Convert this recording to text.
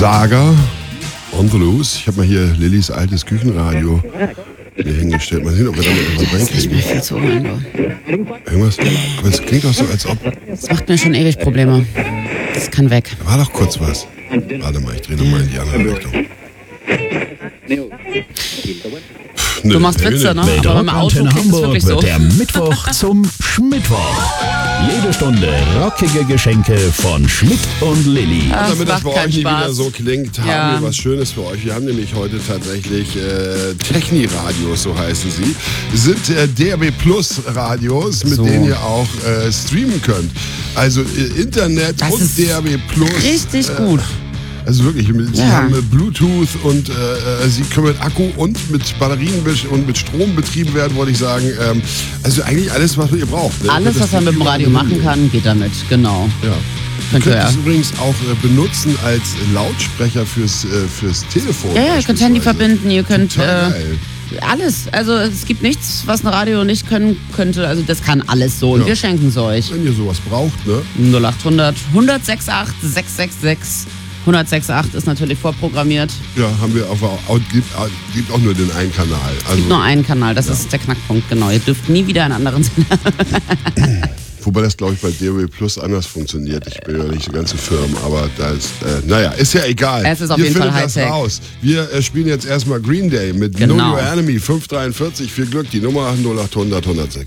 Saga on the loose. Ich habe mal hier Lillys altes Küchenradio hier hingestellt. Mal sehen, ob wir damit irgendwas reinkriegen. Ich bin viel zu holen, Irgendwas? Aber es klingt doch so, als ob... Das macht mir schon ewig Probleme. Das kann weg. Da war doch kurz was. Warte mal, ich drehe nochmal in die andere Richtung. Du machst Witze, ne? Mit Aber im Auto Rockantenne klingt es Hamburg wirklich so. wird der Mittwoch zum Schmittwoch. Jede Stunde rockige Geschenke von Schmidt und Lilly. Das Damit das macht bei euch keinen nicht Spaß. wieder so klingt, haben Ja. wir was Schönes für euch. Wir haben nämlich heute tatsächlich Techni-Radios, so heißen sie. Sind DAB Plus Radios, mit So. denen ihr auch streamen könnt. Also Internet Das und ist DAB Plus. Richtig gut. Also wirklich, sie Ja. haben Bluetooth und sie können mit Akku und mit Batterien und mit Strom betrieben werden, wollte ich sagen. Also eigentlich alles, was ihr braucht. Ne? Alles, was man mit dem Radio machen kann, geht damit. Genau. Ja. Ihr Könnt könnt ihr, es übrigens auch benutzen als Lautsprecher fürs Telefon. ja, ihr könnt Handy verbinden, ihr könnt Total geil. alles. Also es gibt nichts, was ein Radio nicht können könnte. Also das kann alles so. Und Ja. wir schenken es euch. Wenn ihr sowas braucht, ne? 0800 106.8 666. 106.8 ist natürlich vorprogrammiert. Ja, haben wir gibt auch nur den einen Kanal. Also, Gibt nur einen Kanal, das ist der Knackpunkt, genau. Ihr dürft nie wieder einen anderen Sender. wobei das, glaube ich, bei DAB Plus anders funktioniert. Ich bin ja nicht so ganz so firm, aber da ist, naja, ist ja egal. Es ist auf Ihr jeden Fall findet das Hightech. raus. Wir spielen jetzt erstmal Green Day mit Genau. Know Your Enemy 543. Viel Glück, die Nummer 0800 106.